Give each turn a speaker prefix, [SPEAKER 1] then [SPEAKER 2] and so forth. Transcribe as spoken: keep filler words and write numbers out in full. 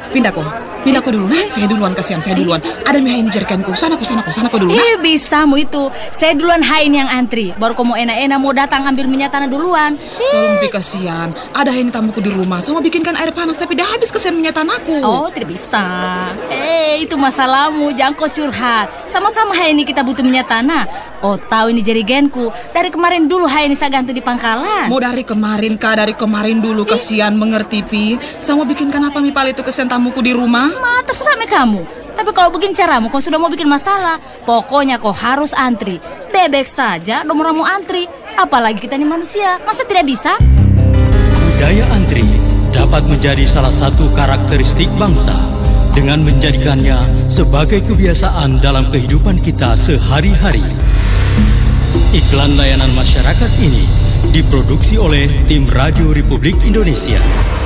[SPEAKER 1] pindah kok. Pindah kok dulu. Nah, saya duluan, kasihan saya duluan. Ada mie ini jerikanku. Sana kok, sana kok, sana kok dulu. Nah.
[SPEAKER 2] Eh, bisa mu itu. Saya duluan hain yang antri. Baru kamu enak-enak mau datang ambil minyak tanah duluan.
[SPEAKER 1] Tolong Pi, kasihan. Ada ini tamuku di rumah. Sama bikinkan air panas tapi dah habis kesian minyak tanahku.
[SPEAKER 2] Oh, tidak bisa. Eh, itu masalahmu. Jangan kau curhat. Sama-sama hai ini kita butuh minyak tanah. Kau tahu ini jerigenku. Dari kemarin dulu hai ini saya gantung di pangkalan.
[SPEAKER 1] Mau dari kemarin kah? Dari kemarin dulu, kasihan, mengerti Pi. Sama bikinkan apa mi pal itu kesian tamuku di rumah?
[SPEAKER 2] Ma, terserah me kamu. Tapi kalau begini caramu, kau sudah mau bikin masalah. Pokoknya kau harus antri. Bebek saja, nomormu antri. Apalagi kita ini manusia, masa tidak bisa?
[SPEAKER 3] Budaya antri dapat menjadi salah satu karakteristik bangsa dengan menjadikannya sebagai kebiasaan dalam kehidupan kita sehari-hari. Iklan layanan masyarakat ini diproduksi oleh tim Radio Republik Indonesia.